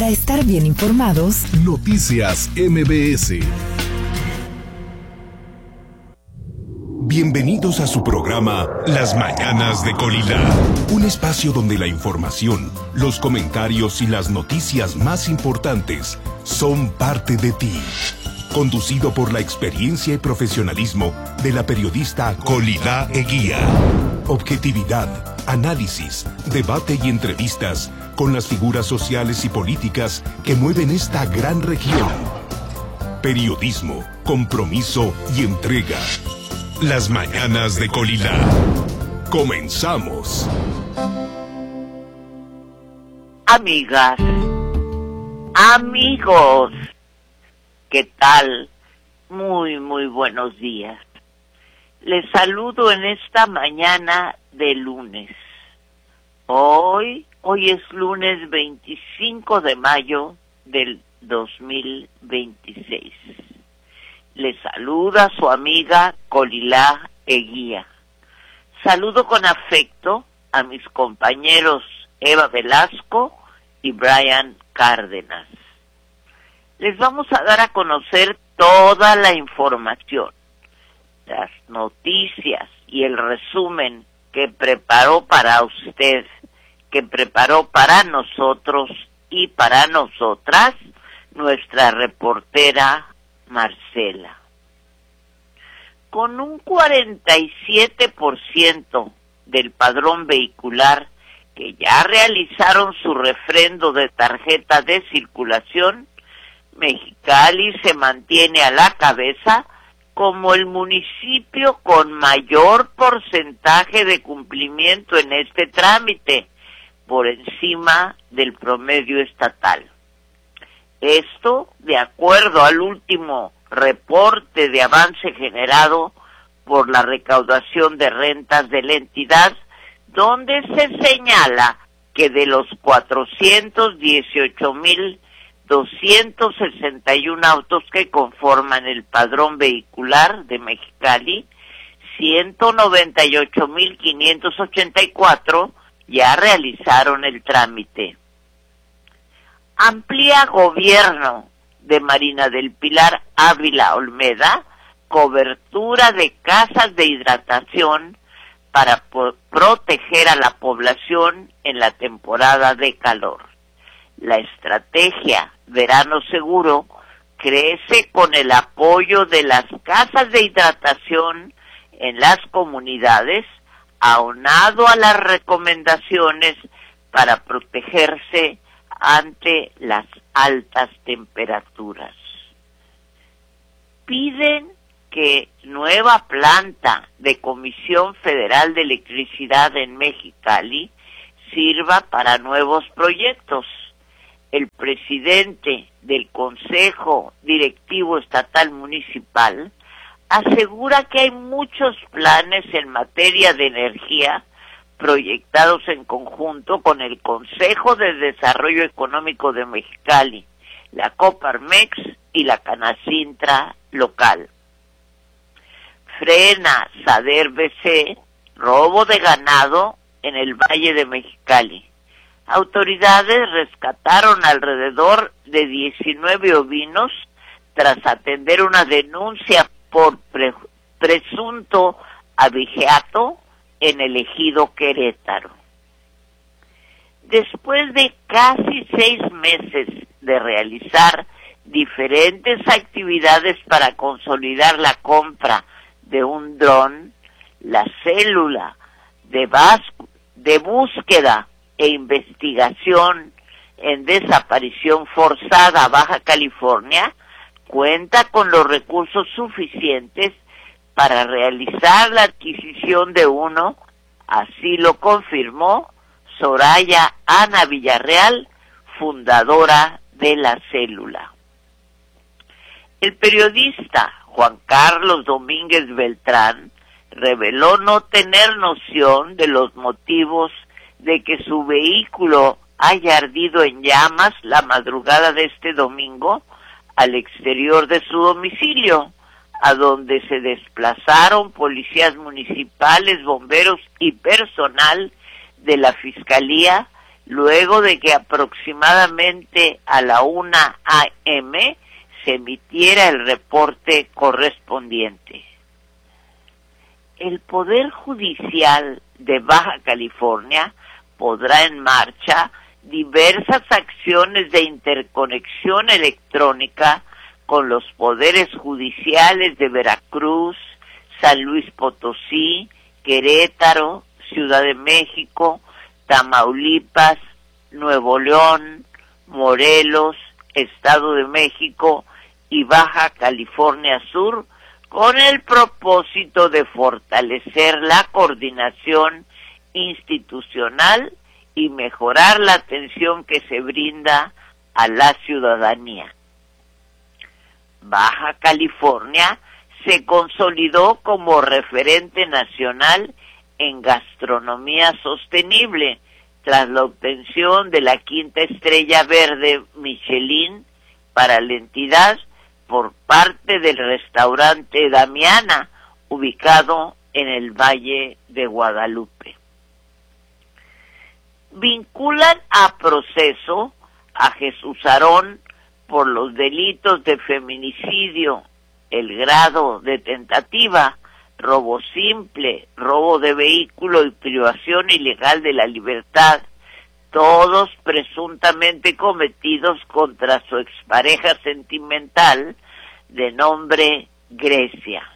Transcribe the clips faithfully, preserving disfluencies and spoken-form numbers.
Para estar bien informados, Noticias M B S. Bienvenidos a su programa Las Mañanas de Colila, un espacio donde la información, los comentarios y las noticias más importantes son parte de ti. Conducido por la experiencia y profesionalismo de la periodista Colila Eguía. Objetividad, análisis, debate y entrevistas con las figuras sociales y políticas que mueven esta gran región. Periodismo, compromiso y entrega. Las Mañanas de Colila. Comenzamos. Amigas, amigos, ¿qué tal? Muy, muy buenos días. Les saludo en esta mañana de lunes. Hoy, hoy es lunes veinticinco de mayo del dos mil veintiséis. Les saluda su amiga Colila Eguía. Saludo con afecto a mis compañeros Eva Velasco y Brian Cárdenas. Les vamos a dar a conocer toda la información, las noticias y el resumen que preparó para usted, que preparó para nosotros y para nosotras nuestra reportera Marcela. Con un cuarenta y siete por ciento del padrón vehicular que ya realizaron su refrendo de tarjeta de circulación, Mexicali se mantiene a la cabeza como el municipio con mayor porcentaje de cumplimiento en este trámite, por encima del promedio estatal. Esto, de acuerdo al último reporte de avance generado por la recaudación de rentas de la entidad, donde se señala que de los cuatrocientos dieciocho mil doscientos sesenta y uno autos que conforman el padrón vehicular de Mexicali, ciento noventa y ocho mil quinientos ochenta y cuatro ya realizaron el trámite. Amplía gobierno de Marina del Pilar Ávila Olmeda cobertura de casas de hidratación para po- proteger a la población en la temporada de calor. La estrategia Verano Seguro crece con el apoyo de las casas de hidratación en las comunidades, aunado a las recomendaciones para protegerse ante las altas temperaturas. Piden que nueva planta de Comisión Federal de Electricidad en Mexicali sirva para nuevos proyectos. El presidente del Consejo Directivo Estatal Municipal asegura que hay muchos planes en materia de energía proyectados en conjunto con el Consejo de Desarrollo Económico de Mexicali, la Coparmex y la Canacintra local. Frena Sader B C robo de ganado en el Valle de Mexicali. Autoridades rescataron alrededor de diecinueve ovinos tras atender una denuncia por pre- presunto abigeato en el ejido Querétaro. Después de casi seis meses de realizar diferentes actividades para consolidar la compra de un dron, la célula de, bas- de búsqueda e investigación en desaparición forzada Baja California cuenta con los recursos suficientes para realizar la adquisición de uno, así lo confirmó Soraya Ana Villarreal, fundadora de la célula. El periodista Juan Carlos Domínguez Beltrán reveló no tener noción de los motivos de que su vehículo haya ardido en llamas la madrugada de este domingo al exterior de su domicilio, a donde se desplazaron policías municipales, bomberos y personal de la Fiscalía luego de que aproximadamente a la una a eme se emitiera el reporte correspondiente. El Poder Judicial de Baja California pondrá en marcha diversas acciones de interconexión electrónica con los poderes judiciales de Veracruz, San Luis Potosí, Querétaro, Ciudad de México, Tamaulipas, Nuevo León, Morelos, Estado de México y Baja California Sur, con el propósito de fortalecer la coordinación institucional y mejorar la atención que se brinda a la ciudadanía. Baja California se consolidó como referente nacional en gastronomía sostenible tras la obtención de la quinta estrella verde Michelin para la entidad por parte del restaurante Damiana, ubicado en el Valle de Guadalupe. Vinculan a proceso a Jesús Aarón por los delitos de feminicidio, el grado de tentativa, robo simple, robo de vehículo y privación ilegal de la libertad, todos presuntamente cometidos contra su expareja sentimental de nombre Grecia.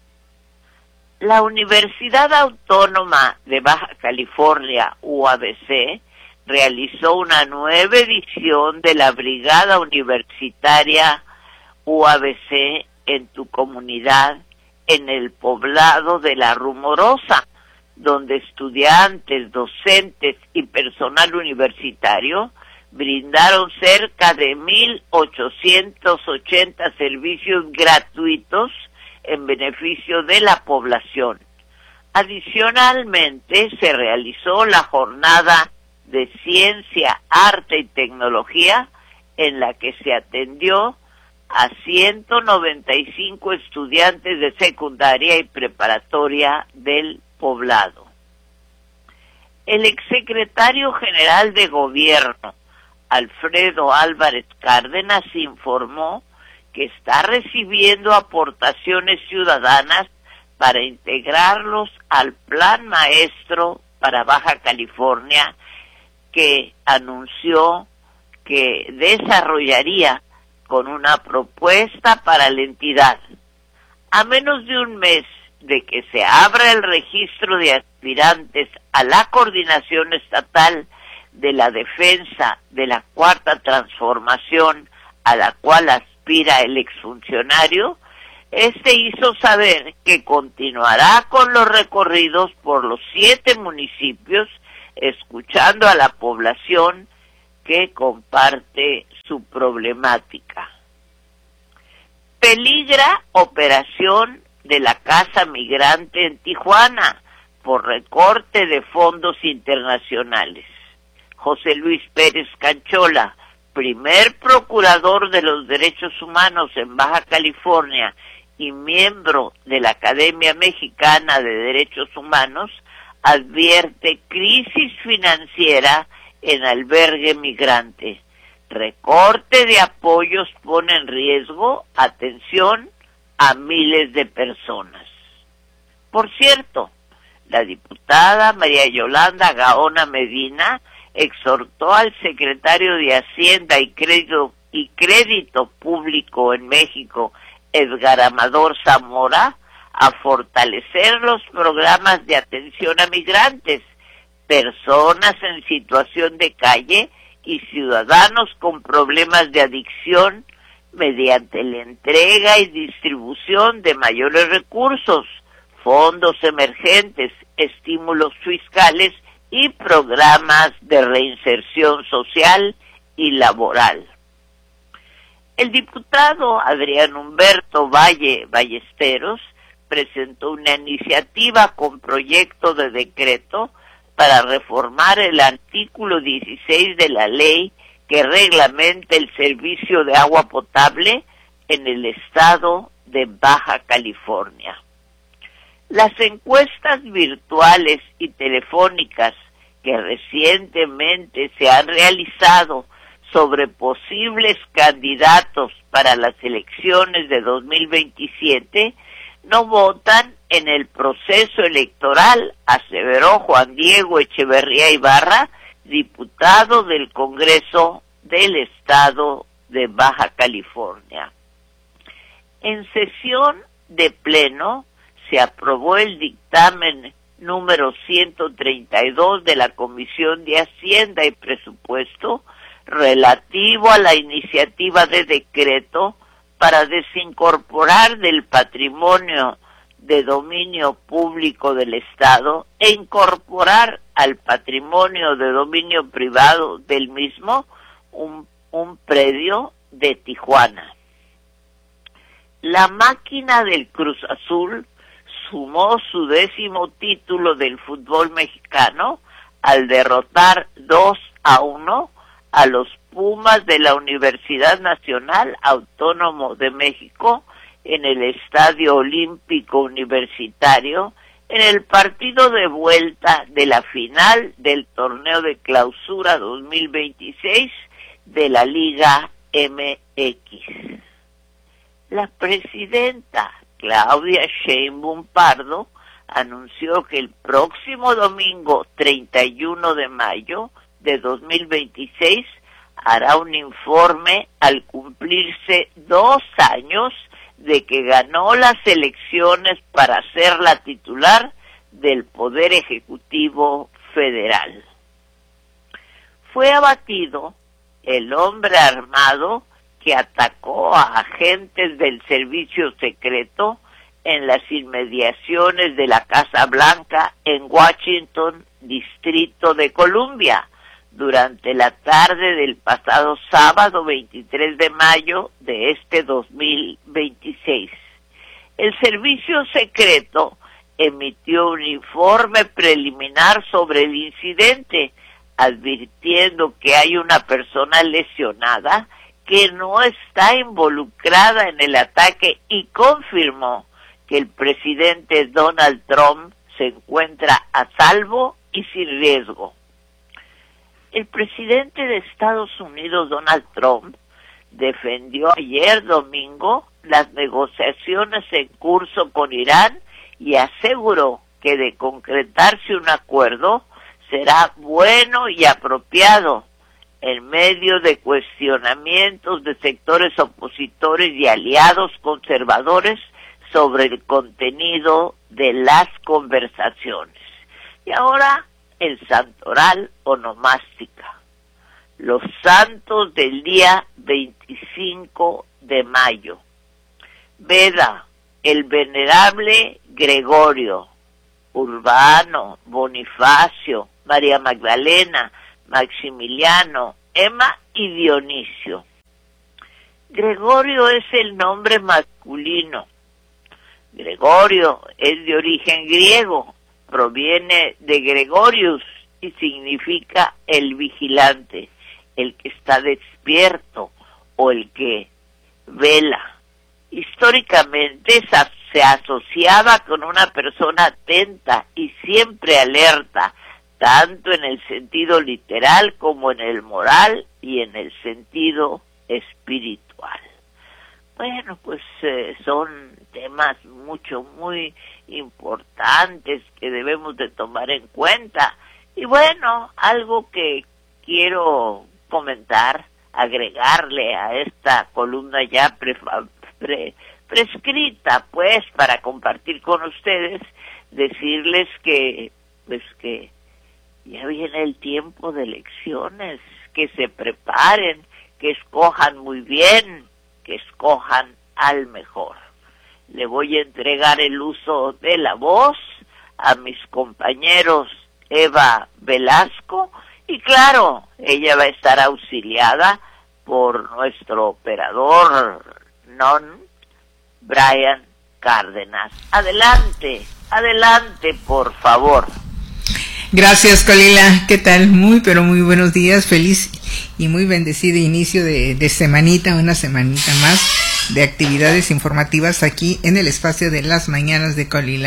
La Universidad Autónoma de Baja California, U A B C, realizó una nueva edición de la Brigada Universitaria U A B C en tu comunidad, en el poblado de La Rumorosa, donde estudiantes, docentes y personal universitario brindaron cerca de mil ochocientos ochenta servicios gratuitos en beneficio de la población. Adicionalmente, se realizó la jornada de Ciencia, Arte y Tecnología, en la que se atendió a ciento noventa y cinco estudiantes de secundaria y preparatoria del poblado. El exsecretario general de Gobierno, Alfredo Álvarez Cárdenas, informó que está recibiendo aportaciones ciudadanas para integrarlos al Plan Maestro para Baja California, que anunció que desarrollaría con una propuesta para la entidad. A menos de un mes de que se abra el registro de aspirantes a la coordinación estatal de la defensa de la Cuarta Transformación, a la cual aspira el exfuncionario, este hizo saber que continuará con los recorridos por los siete municipios, escuchando a la población que comparte su problemática. Peligra operación de la Casa Migrante en Tijuana por recorte de fondos internacionales. José Luis Pérez Canchola, primer procurador de los derechos humanos en Baja California y miembro de la Academia Mexicana de Derechos Humanos, advierte crisis financiera en albergue migrante. Recorte de apoyos pone en riesgo, atención, a miles de personas. Por cierto, la diputada María Yolanda Gaona Medina exhortó al secretario de Hacienda y Crédito, y Crédito Público en México, Edgar Amador Zamora, a fortalecer los programas de atención a migrantes, personas en situación de calle y ciudadanos con problemas de adicción, mediante la entrega y distribución de mayores recursos, fondos emergentes, estímulos fiscales y programas de reinserción social y laboral. El diputado Adrián Humberto Valle Ballesteros presentó una iniciativa con proyecto de decreto para reformar el artículo dieciséis de la ley que reglamenta el servicio de agua potable en el estado de Baja California. Las encuestas virtuales y telefónicas que recientemente se han realizado sobre posibles candidatos para las elecciones de dos mil veintisiete no votan en el proceso electoral, aseveró Juan Diego Echeverría Ibarra, diputado del Congreso del Estado de Baja California. En sesión de pleno se aprobó el dictamen número ciento treinta y dos de la Comisión de Hacienda y Presupuesto relativo a la iniciativa de decreto para desincorporar del patrimonio de dominio público del Estado e incorporar al patrimonio de dominio privado del mismo un, un predio de Tijuana. La máquina del Cruz Azul sumó su décimo título del fútbol mexicano al derrotar dos a uno a los Pumas de la Universidad Nacional Autónoma de México en el Estadio Olímpico Universitario en el partido de vuelta de la final del torneo de clausura dos mil veintiséis de la Liga M X. La presidenta Claudia Sheinbaum Pardo anunció que el próximo domingo treinta y uno de mayo de dos mil veintiséis hará un informe al cumplirse dos años de que ganó las elecciones para ser la titular del Poder Ejecutivo Federal. Fue abatido el hombre armado que atacó a agentes del servicio secreto en las inmediaciones de la Casa Blanca en Washington, Distrito de Columbia, durante la tarde del pasado sábado veintitrés de mayo de este dos mil veintiséis. El servicio secreto emitió un informe preliminar sobre el incidente, advirtiendo que hay una persona lesionada que no está involucrada en el ataque y confirmó que el presidente Donald Trump se encuentra a salvo y sin riesgo. El presidente de Estados Unidos, Donald Trump, defendió ayer domingo las negociaciones en curso con Irán y aseguró que de concretarse un acuerdo será bueno y apropiado en medio de cuestionamientos de sectores opositores y aliados conservadores sobre el contenido de las conversaciones. Y ahora el santoral onomástica. Los santos del día veinticinco de mayo. Veda, el venerable Gregorio, Urbano, Bonifacio, María Magdalena, Maximiliano, Emma y Dionisio. Gregorio es el nombre masculino. Gregorio es de origen griego, proviene de Gregorius y significa el vigilante, el que está despierto o el que vela. Históricamente se asociaba con una persona atenta y siempre alerta, tanto en el sentido literal como en el moral y en el sentido espiritual. Bueno, pues eh, son temas mucho, muy importantes que debemos de tomar en cuenta. Y bueno, algo que quiero comentar, agregarle a esta columna ya pre, pre, prescrita, pues, para compartir con ustedes, decirles que, pues, que ya viene el tiempo de elecciones, que se preparen, que escojan muy bien, que escojan al mejor. Le voy a entregar el uso de la voz a mis compañeros Eva Velasco y claro, ella va a estar auxiliada por nuestro operador non, Brian Cárdenas. Adelante, adelante, por favor. Gracias, Colila. ¿Qué tal? Muy, pero muy buenos días. Feliz y muy bendecido inicio de, de semanita, una semanita más de actividades informativas aquí en el espacio de las mañanas de Colila.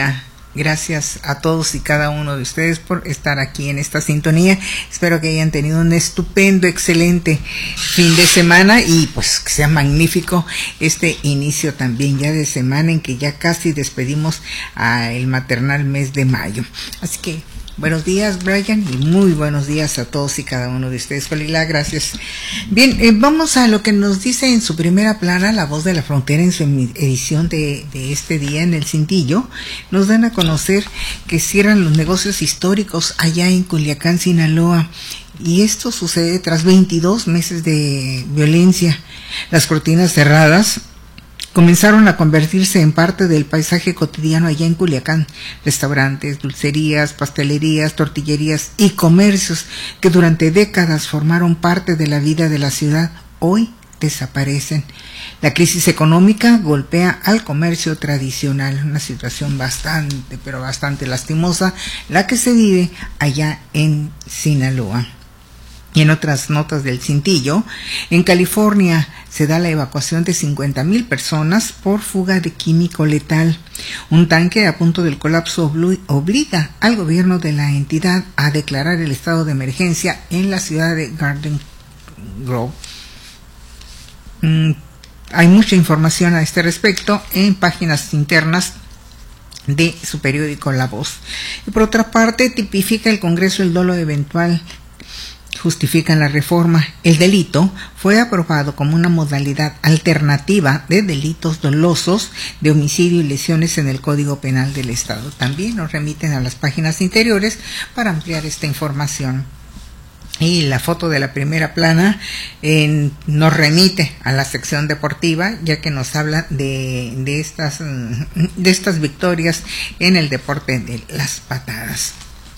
Gracias a todos y cada uno de ustedes por estar aquí en esta sintonía. Espero que hayan tenido un estupendo, excelente fin de semana y pues que sea magnífico este inicio también ya de semana en que ya casi despedimos a el maternal mes de mayo. Así que buenos días, Brian, y muy buenos días a todos y cada uno de ustedes. Colila, gracias. Bien, eh, vamos a lo que nos dice en su primera plana La Voz de la Frontera en su edición de, de este día en el Cintillo. Nos dan a conocer que cierran los negocios históricos allá en Culiacán, Sinaloa. Y esto sucede tras veintidós meses de violencia. Las cortinas cerradas comenzaron a convertirse en parte del paisaje cotidiano allá en Culiacán. Restaurantes, dulcerías, pastelerías, tortillerías y comercios que durante décadas formaron parte de la vida de la ciudad, hoy desaparecen. La crisis económica golpea al comercio tradicional, una situación bastante, pero bastante lastimosa, la que se vive allá en Sinaloa. Y en otras notas del Cintillo, en California se da la evacuación de cincuenta mil personas por fuga de químico letal. Un tanque a punto del colapso obliga al gobierno de la entidad a declarar el estado de emergencia en la ciudad de Garden Grove. Mm, hay mucha información a este respecto en páginas internas de su periódico La Voz. Y por otra parte, tipifica el Congreso el dolo eventual. Justifican la reforma. El delito fue aprobado como una modalidad alternativa de delitos dolosos de homicidio y lesiones en el Código Penal del Estado. También nos remiten a las páginas interiores para ampliar esta información. Y la foto de la primera plana eh, nos remite a la sección deportiva, ya que nos habla de, de, estas, de estas victorias en el deporte de las patadas.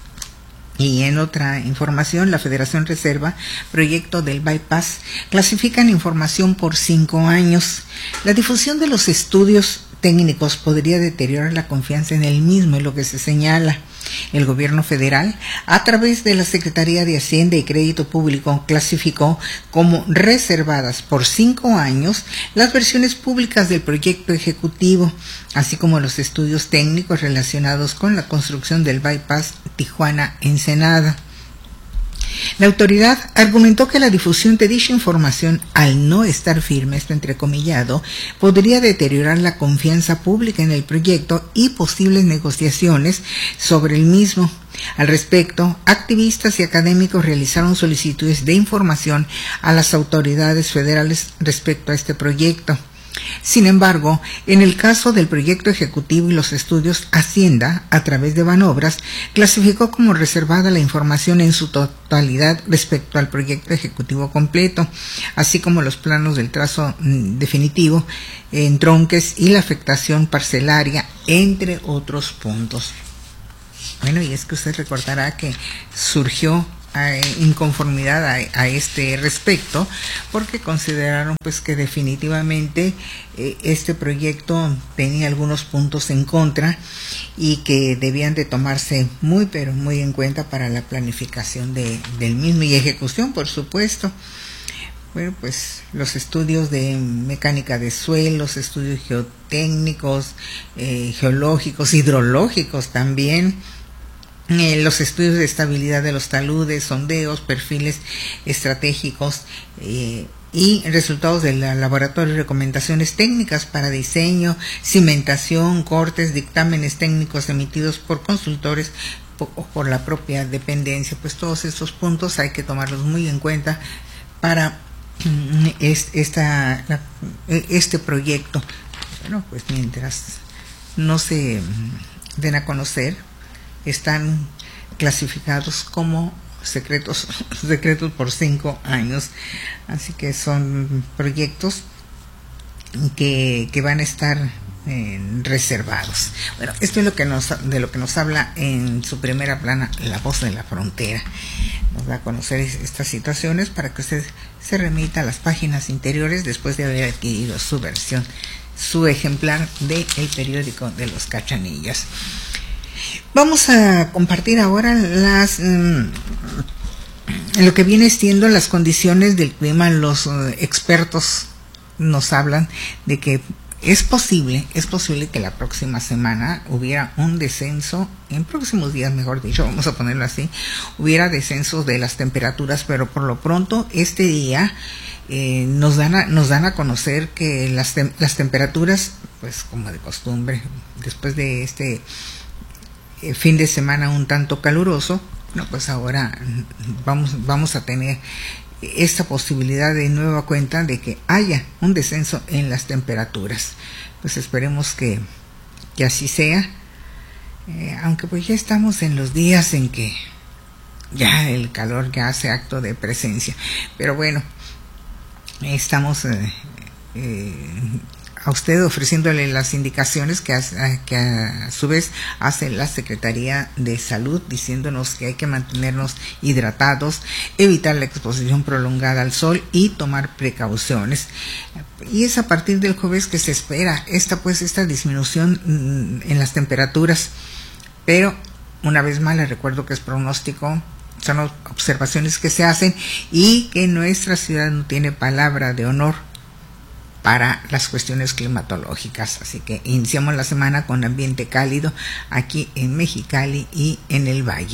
Y en otra información, la Federación Reserva, proyecto del bypass, clasifican información por cinco años. La difusión de los estudios técnicos podría deteriorar la confianza en el mismo, es lo que se señala. El gobierno federal, a través de la Secretaría de Hacienda y Crédito Público, clasificó como reservadas por cinco años las versiones públicas del proyecto ejecutivo, así como los estudios técnicos relacionados con la construcción del bypass Tijuana-Ensenada. La autoridad argumentó que la difusión de dicha información, al no estar firme, esto entrecomillado, podría deteriorar la confianza pública en el proyecto y posibles negociaciones sobre el mismo. Al respecto, activistas y académicos realizaron solicitudes de información a las autoridades federales respecto a este proyecto. Sin embargo, en el caso del proyecto ejecutivo y los estudios, Hacienda, a través de Banobras, clasificó como reservada la información en su totalidad respecto al proyecto ejecutivo completo, así como los planos del trazo mm, definitivo, entronques y la afectación parcelaria, entre otros puntos. Bueno, y es que usted recordará que surgió inconformidad a, a este respecto, porque consideraron pues que definitivamente eh, este proyecto tenía algunos puntos en contra y que debían de tomarse muy pero muy en cuenta para la planificación de, del mismo y ejecución, por supuesto. Bueno, pues los estudios de mecánica de suelos, estudios geotécnicos, eh, geológicos, hidrológicos también, Eh, los estudios de estabilidad de los taludes, sondeos, perfiles estratégicos eh, y resultados del laboratorio, recomendaciones técnicas para diseño, cimentación, cortes, dictámenes técnicos emitidos por consultores o por, por la propia dependencia. Pues todos estos puntos hay que tomarlos muy en cuenta para esta, este proyecto. Bueno, pues mientras no se den a conocer, están clasificados como secretos secretos por cinco años, así que son proyectos que, que van a estar eh, reservados. Bueno, esto es lo que nos, de lo que nos habla en su primera plana La Voz de la Frontera. Nos da a conocer estas situaciones para que usted se remita a las páginas interiores después de haber adquirido su versión, su ejemplar del periódico de los Cachanillas. Vamos a compartir ahora las mmm, lo que viene siendo las condiciones del clima. Los uh, expertos nos hablan de que es posible, es posible que la próxima semana hubiera un descenso, en próximos días mejor dicho, vamos a ponerlo así, hubiera descensos de las temperaturas, pero por lo pronto este día eh, nos dan a, nos dan a conocer que las, tem las temperaturas, pues como de costumbre, después de este eh, fin de semana un tanto caluroso, no, pues ahora vamos, vamos a tener esta posibilidad de nueva cuenta de que haya un descenso en las temperaturas. Pues esperemos que, que así sea, eh, aunque pues ya estamos en los días en que ya el calor ya hace acto de presencia, pero bueno, estamos eh, eh, a usted ofreciéndole las indicaciones que a, que a su vez hace la Secretaría de Salud, diciéndonos que hay que mantenernos hidratados, evitar la exposición prolongada al sol y tomar precauciones. Y es a partir del jueves que se espera esta pues esta disminución en las temperaturas, pero una vez más les recuerdo que es pronóstico, son observaciones que se hacen y que nuestra ciudad no tiene palabra de honor para las cuestiones climatológicas, así que iniciamos la semana con ambiente cálido aquí en Mexicali y en el Valle.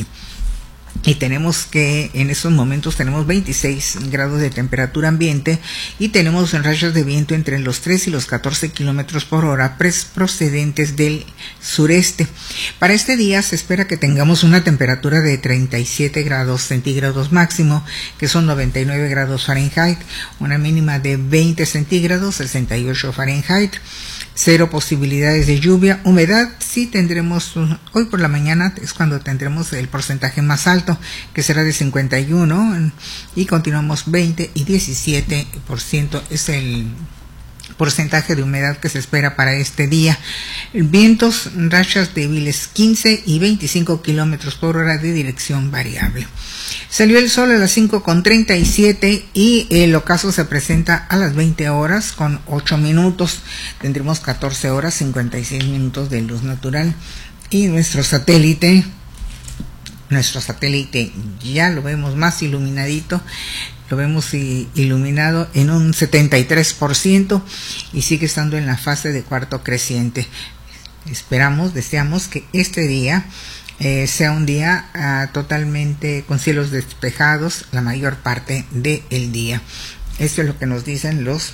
Y tenemos que, en estos momentos tenemos veintiséis grados de temperatura ambiente y tenemos rachas de viento entre los tres y los catorce kilómetros por hora procedentes del sureste. Para este día se espera que tengamos una temperatura de treinta y siete grados centígrados máximo, que son noventa y nueve grados Fahrenheit, una mínima de veinte centígrados, sesenta y ocho Fahrenheit. Cero posibilidades de lluvia. Humedad sí tendremos, hoy por la mañana es cuando tendremos el porcentaje más alto, que será de cincuenta y uno, y continuamos veinte y diecisiete por ciento es el porcentaje de humedad que se espera para este día. Vientos, rachas débiles quince y veinticinco kilómetros por hora de dirección variable. Salió el sol a las cinco con treinta y siete y el ocaso se presenta a las veinte horas con ocho minutos. Tendremos catorce horas cincuenta y seis minutos de luz natural. Y nuestro satélite, nuestro satélite ya lo vemos más iluminadito. Lo vemos iluminado en un setenta y tres por ciento y sigue estando en la fase de cuarto creciente. Esperamos, deseamos que este día eh, sea un día uh, totalmente con cielos despejados la mayor parte del día. Esto es lo que nos dicen los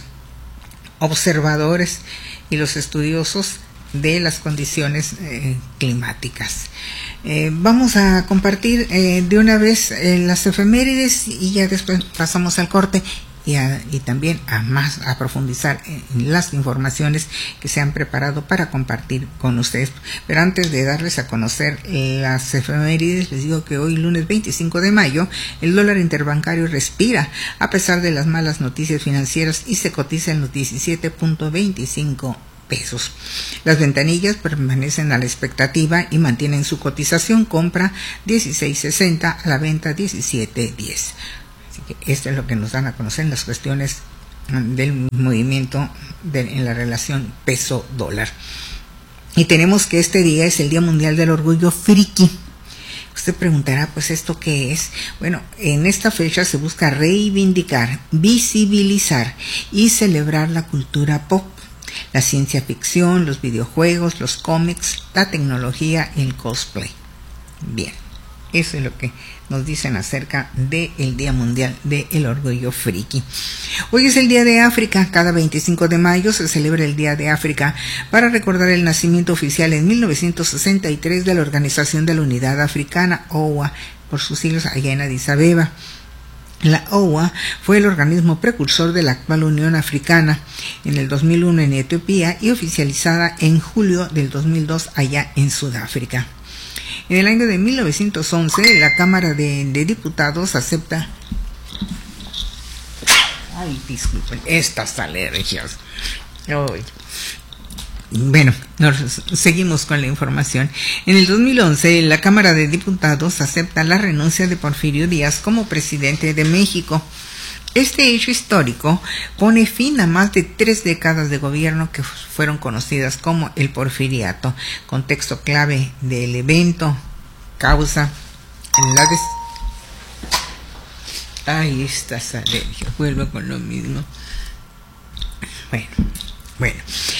observadores y los estudiosos de las condiciones eh, climáticas. Eh, vamos a compartir eh, de una vez eh, las efemérides y ya después pasamos al corte y, a, y también a más a profundizar en las informaciones que se han preparado para compartir con ustedes. Pero antes de darles a conocer las efemérides, les digo que hoy lunes veinticinco de mayo el dólar interbancario respira a pesar de las malas noticias financieras y se cotiza en los diecisiete punto veinticinco pesos. Las ventanillas permanecen a la expectativa y mantienen su cotización, compra dieciséis sesenta, a la venta diecisiete diez. Así que esto es lo que nos dan a conocer en las cuestiones del movimiento de, en la relación peso-dólar. Y tenemos que este día es el Día Mundial del Orgullo Friki. Usted preguntará, pues, ¿esto qué es? Bueno, en esta fecha se busca reivindicar, visibilizar y celebrar la cultura pop, la ciencia ficción, los videojuegos, los cómics, la tecnología y el cosplay. Bien, eso es lo que nos dicen acerca del Día Mundial del Orgullo Friki. Hoy es el Día de África. Cada veinticinco de mayo se celebra el Día de África para recordar el nacimiento oficial en mil novecientos sesenta y tres de la Organización de la Unidad Africana, O U A, por sus siglos allá en Addis Abeba. La O U A fue el organismo precursor de la actual Unión Africana en el dos mil uno en Etiopía y oficializada en julio del dos mil dos allá en Sudáfrica. En el año de mil novecientos once, la Cámara de, de Diputados acepta... Ay, disculpen, estas alergias. Ay. Bueno, nos seguimos con la información. En el dos mil once, la Cámara de Diputados acepta la renuncia de Porfirio Díaz como presidente de México. Este hecho histórico pone fin a más de tres décadas de gobierno que fueron conocidas como el Porfiriato. Contexto clave del evento, causa, la des... Ay, estas alergias, vuelvo con lo mismo. Bueno, bueno.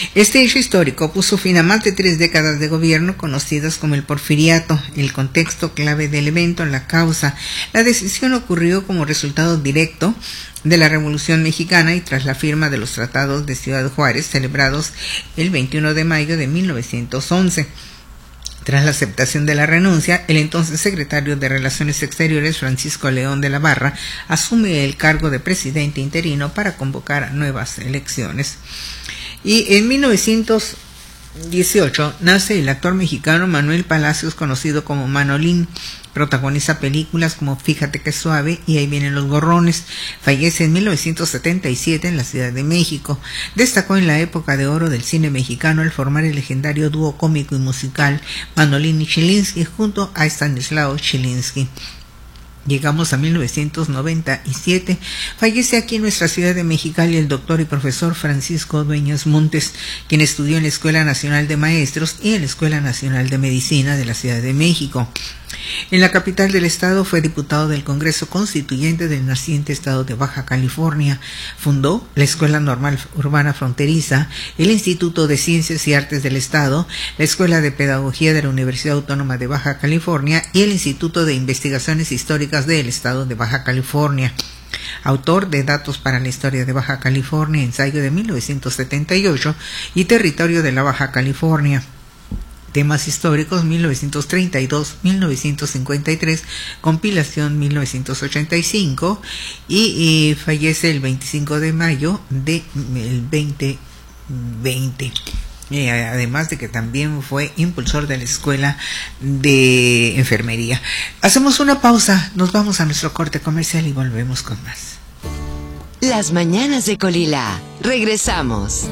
Este hecho histórico puso fin a más de tres décadas de gobierno conocidas como el Porfiriato. El contexto clave del evento, la causa. La decisión ocurrió como resultado directo de la Revolución Mexicana y tras la firma de los tratados de Ciudad Juárez celebrados el veintiuno de mayo de mil novecientos once. Tras la aceptación de la renuncia, el entonces secretario de Relaciones Exteriores, Francisco León de la Barra, asume el cargo de presidente interino para convocar nuevas elecciones. Y en mil novecientos dieciocho nace el actor mexicano Manuel Palacios, conocido como Manolín. Protagoniza películas como Fíjate que suave y Ahí vienen los gorrones. Fallece en mil novecientos setenta y siete en la Ciudad de México. Destacó en la época de oro del cine mexicano al formar el legendario dúo cómico y musical Manolín y Chilinsky junto a Stanislao Chilinsky. Llegamos a mil novecientos noventa y siete. Fallece aquí en nuestra ciudad de Mexicali el doctor y profesor Francisco Dueñas Montes, quien estudió en la Escuela Nacional de Maestros y en la Escuela Nacional de Medicina de la Ciudad de México. En la capital del estado fue diputado del Congreso Constituyente del naciente estado de Baja California. Fundó la Escuela Normal Urbana Fronteriza, el Instituto de Ciencias y Artes del Estado, la Escuela de Pedagogía de la Universidad Autónoma de Baja California y el Instituto de Investigaciones Históricas del Estado de Baja California. Autor de Datos para la Historia de Baja California, ensayo de mil novecientos setenta y ocho y Territorio de la Baja California. Temas históricos mil novecientos treinta y dos a mil novecientos cincuenta y tres, compilación mil novecientos ochenta y cinco y, y fallece el veinticinco de mayo del veinte veinte. Eh, además de que también fue impulsor de la Escuela de Enfermería. Hacemos una pausa, nos vamos a nuestro corte comercial y volvemos con más. Las mañanas de Colila. Regresamos.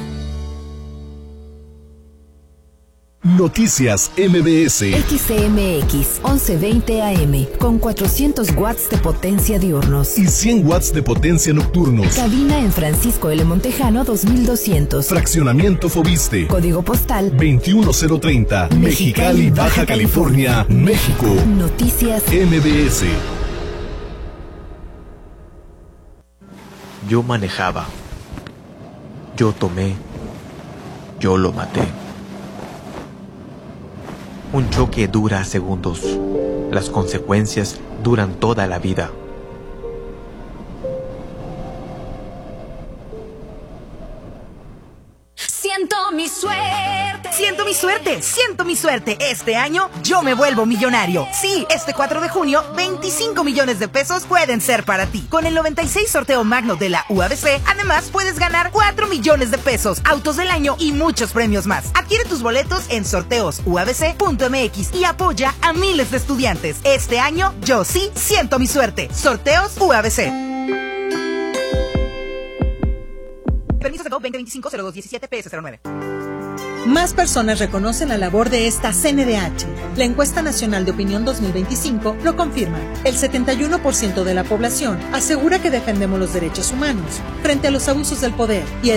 Noticias M B S. X C M X once veinte A M con cuatrocientos watts de potencia diurnos y cien watts de potencia nocturnos. Cabina en Francisco L. Montejano dos mil doscientos. Fraccionamiento Fobiste. Código postal veintiuno cero treinta. Mexicali, Baja California, México. Noticias M B S. Yo manejaba. Yo tomé. Yo lo maté. Un choque dura segundos. Las consecuencias duran toda la vida. Siento mi suerte. Siento mi suerte. Siento mi suerte. Este año yo me vuelvo millonario. Sí, este cuatro de junio, veinticinco millones de pesos pueden ser para ti. Con el noventa y seis sorteo magno de la U A B C, además puedes ganar cuatro millones de pesos, autos del año y muchos premios más. Adquiere tus boletos en sorteos u a b c punto m x y apoya a miles de estudiantes. Este año yo sí siento mi suerte. Sorteos U A B C. Permiso de veinte veinticinco cero dos diecisiete P S cero nueve. Más personas reconocen la labor de esta C N D H. La encuesta nacional de opinión dos mil veinticinco lo confirma. El setenta y uno por ciento de la población asegura que defendemos los derechos humanos frente a los abusos del poder y